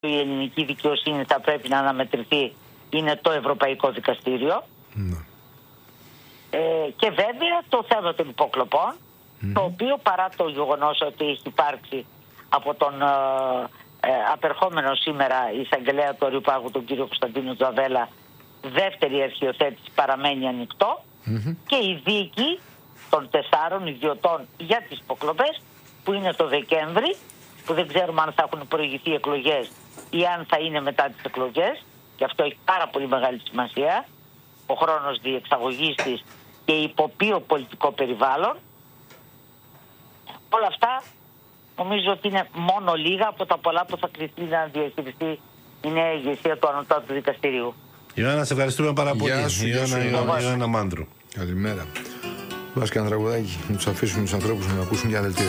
η ελληνική δικαιοσύνη θα πρέπει να αναμετρηθεί είναι το Ευρωπαϊκό Δικαστήριο. Και βέβαια το θέμα των υποκλοπών, το οποίο παρά το γεγονός ότι έχει υπάρξει από τον απερχόμενο σήμερα εισαγγελέα του Αριού Πάγου, τον κύριο Κωνσταντίνο Τζαβέλα, δεύτερη αρχιοθέτηση παραμένει ανοιχτό και η δίκη των 4 ιδιωτών για τις υποκλοπές που είναι το Δεκέμβρη, που δεν ξέρουμε αν θα έχουν προηγηθεί εκλογές ή αν θα είναι μετά τις εκλογές, και αυτό έχει πάρα πολύ μεγάλη σημασία, ο χρόνος διεξαγωγής της και υπό ποιο πολιτικό περιβάλλον. Όλα αυτά νομίζω ότι είναι μόνο λίγα από τα πολλά που θα κληθεί να διαχειριστεί η νέα ηγεσία του Ανωτάτου Δικαστηρίου. Ιωάννα, σε ευχαριστούμε πάρα πολύ. Ιωάννα Μάντρου. Καλημέρα. Βάζει και ένα τραγουδάκι, να τους αφήσουμε τους ανθρώπους να ακούσουν για δελτία.